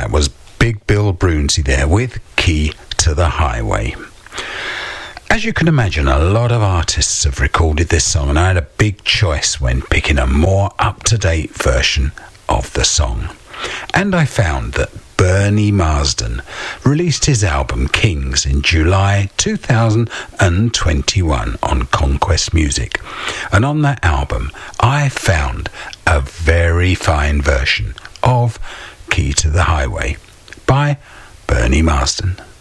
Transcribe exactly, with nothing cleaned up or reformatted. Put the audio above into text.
That was Big Bill Broonzy there with Key to the Highway. As you can imagine, a lot of artists have recorded this song, and I had a big choice when picking a more up-to-date version of the song. And I found that Bernie Marsden released his album Kings in July two thousand twenty-one on Conquest Music. And on that album, I found a very fine version of Key to the Highway by Bernie Marsden.